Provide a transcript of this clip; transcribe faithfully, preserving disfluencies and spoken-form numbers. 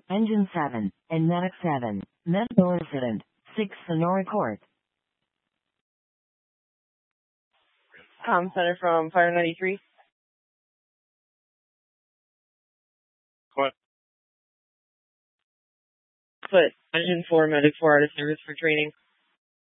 Engine seven, and Medic seven, medical incident, six Sonora Court. Com Center from Fire ninety-three. What? Put Engine four, Medic four out of service for training.